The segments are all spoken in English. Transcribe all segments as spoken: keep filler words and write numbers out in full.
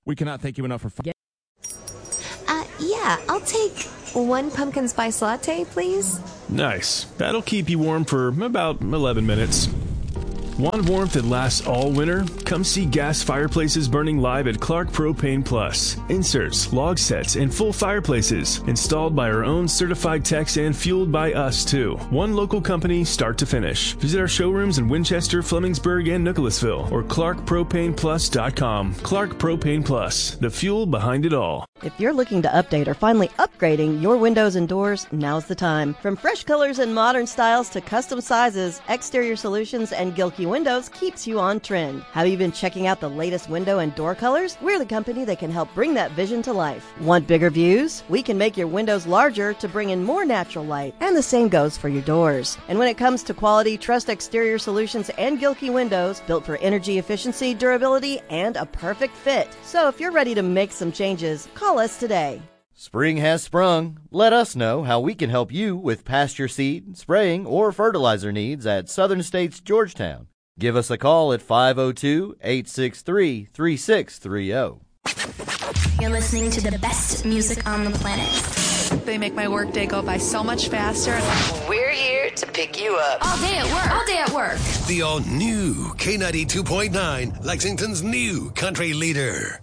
We cannot thank you enough for... Fi- Uh, yeah, I'll take one pumpkin spice latte, please. Nice. That'll keep you warm for about eleven minutes. Want warmth that lasts all winter? Come see gas fireplaces burning live at Clark Propane Plus. Inserts, log sets, and full fireplaces. Installed by our own certified techs and fueled by us, too. One local company, start to finish. Visit our showrooms in Winchester, Flemingsburg, and Nicholasville, or clark propane plus dot com. Clark Propane Plus, the fuel behind it all. If you're looking to update or finally upgrading your windows and doors, now's the time. From fresh colors and modern styles to custom sizes, Exterior Solutions and Gilkey Windows keeps you on trend. Have you been checking out the latest window and door colors? We're the company that can help bring that vision to life. Want bigger views? We can make your windows larger to bring in more natural light. And the same goes for your doors. And when it comes to quality, trust Exterior Solutions and Gilkey Windows, built for energy efficiency, durability, and a perfect fit. So if you're ready to make some changes, call us today. Spring has sprung. Let us know how we can help you with pasture seed, spraying, or fertilizer needs at Southern States Georgetown. Give us a call at five oh two, eight six three, three six three oh. You're listening to the best music on the planet. They make my workday go by so much faster. We're here to pick you up. All day at work. All day at work. The all-new K ninety-two point nine, Lexington's new country leader.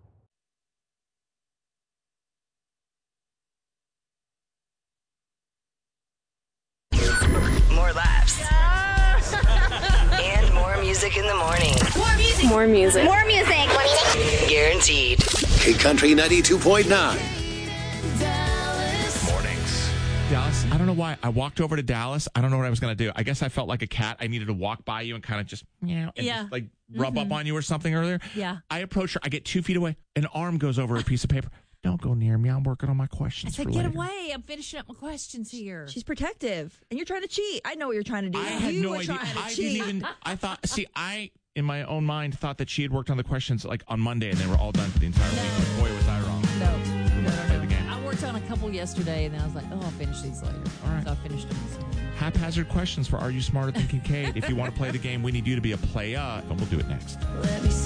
More laughs. And more music in the morning. More music. More music. More music. More music. Guaranteed. K Country ninety-two point nine. Mornings. Dallas, I don't know why. I walked over to Dallas. I don't know what I was going to do. I guess I felt like a cat. I needed to walk by you and kind of just, you know, and Yeah. just, like rub Mm-hmm. up on you or something earlier. Yeah. I approach her. I get two feet away. An arm goes over a piece of paper. Don't go near me. I'm working on my I questions said, for get later. away. I'm finishing up my questions here. She's protective, and you're trying to cheat. I know what you're trying to do. I had you no were idea. trying to I cheat. didn't even. I thought. See, I in my own mind thought that she had worked on the questions like on Monday, and they were all done for the entire No. week. Boy, was I wrong. No. We must play the game. I worked on a couple yesterday, and then I was like, oh, I'll finish these later. All right. So I finished them this morning. Haphazard questions for Are You Smarter Than Kincaid? If you want to play the game, we need you to be a player, and we'll do it next. Let me see.